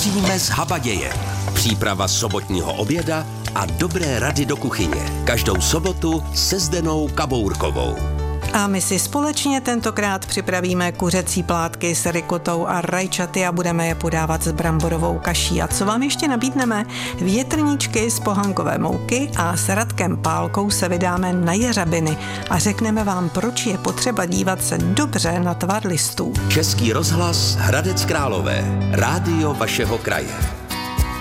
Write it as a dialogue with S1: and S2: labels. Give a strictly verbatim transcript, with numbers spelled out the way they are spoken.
S1: Vaříme s habadějem. Příprava sobotního oběda a dobré rady do kuchyně. Každou sobotu se Zdenou Kabourkovou.
S2: A my si společně tentokrát připravíme kuřecí plátky s rikotou a rajčaty a budeme je podávat s bramborovou kaší. A co vám ještě nabídneme? Větrníčky z pohankové mouky a s Radkem Pálkou se vydáme na jeřabiny a řekneme vám, proč je potřeba dívat se dobře na tvar listů.
S1: Český rozhlas Hradec Králové. Rádio vašeho kraje.